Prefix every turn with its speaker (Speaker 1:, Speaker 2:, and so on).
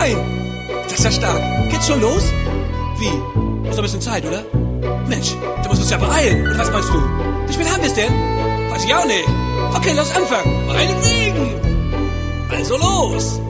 Speaker 1: 9. Das ist ja stark. Geht's schon los? Wie? Ist noch ein bisschen Zeit, oder? Mensch, du musst uns ja beeilen. Oder was meinst du? Wie spät haben wir's denn? Weiß ich auch nicht. Okay, lass anfangen. Meinetwegen. Also los.